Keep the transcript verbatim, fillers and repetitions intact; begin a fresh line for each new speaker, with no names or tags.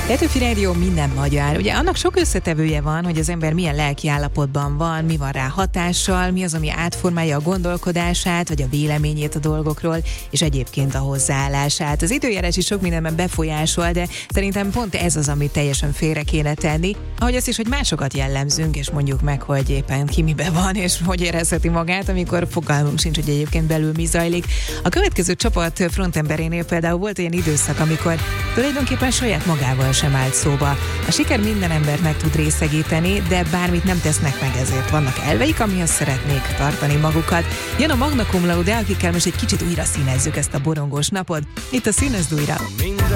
Petőfi Rádió minden magyar. Ugye annak sok összetevője van, hogy az ember milyen lelki állapotban van, mi van rá hatással, mi az, ami átformálja a gondolkodását, vagy a véleményét a dolgokról, és egyébként a hozzáállását. Az időjárás is sok mindenben befolyásol, de szerintem pont ez az, amit teljesen félre kéne tenni. Ahogy azt is, hogy másokat jellemzünk, és mondjuk meg, hogy éppen ki mibe van, és hogy érezheti magát, amikor fogalmunk sincs, hogy egyébként belül mi zajlik. A következő csapat frontemberénél például volt olyan időszak, amikor tulajdonképpen saját magával sem állt szóba. A siker minden embert meg tud részegíteni, de bármit nem tesznek meg, ezért vannak elveik, amihez szeretnék tartani magukat. Jön a Magna Cum Laude, akikkel most egy kicsit újra színezzük ezt a borongós napot. Itt a Színezd újra!